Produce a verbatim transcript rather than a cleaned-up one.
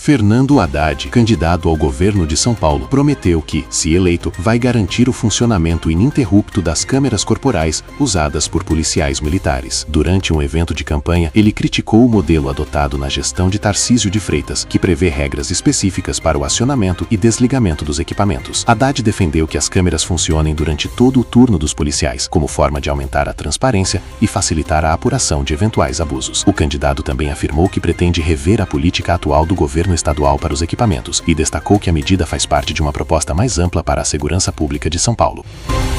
Fernando Haddad, candidato ao governo de São Paulo, prometeu que, se eleito, vai garantir o funcionamento ininterrupto das câmeras corporais usadas por policiais militares. Durante um evento de campanha, ele criticou o modelo adotado na gestão de Tarcísio de Freitas, que prevê regras específicas para o acionamento e desligamento dos equipamentos. Haddad defendeu que as câmeras funcionem durante todo o turno dos policiais, como forma de aumentar a transparência e facilitar a apuração de eventuais abusos. O candidato também afirmou que pretende rever a política atual do governo estadual para os equipamentos e destacou que a medida faz parte de uma proposta mais ampla para a segurança pública de São Paulo.